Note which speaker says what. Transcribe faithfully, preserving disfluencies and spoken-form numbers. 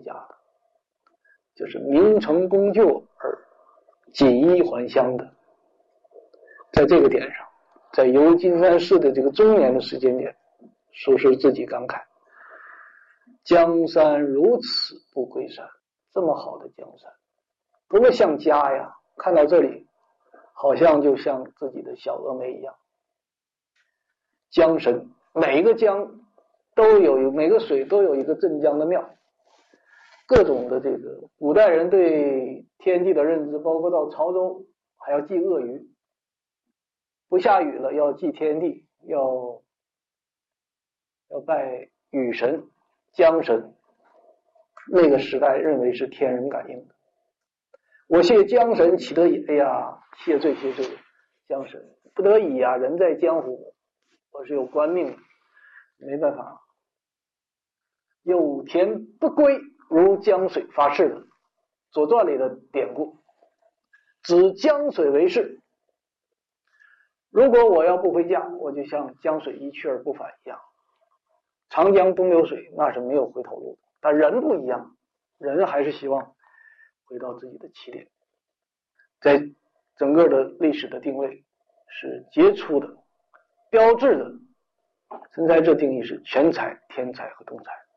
Speaker 1: 家的，就是名成功就而锦衣还乡的。在这个点上，在游金山寺的这个中年的时间点，苏轼自己感慨，江山如此不归山，这么好的江山多么像家呀，看到这里好像就像自己的小峨眉一样。江神，每一个江都有，每个水都有一个镇江的庙，各种的这个古代人对天地的认知，包括到潮州还要祭鳄鱼，不下雨了要祭天地，要要拜雨神江神，那个时代认为是天人感应的。我谢江神岂得已，哎呀，谢罪谢罪，江神不得已啊，人在江湖，我是有官命，没办法。有田不归，如江水发誓的，左传里的典故，指江水为誓。如果我要不回家，我就像江水一去而不返一样。长江东流水那是没有回头路的，但人不一样，人还是希望回到自己的起点。在整个的历史的定位是杰出的、标志的，陈才这定义是全才、天才和通才。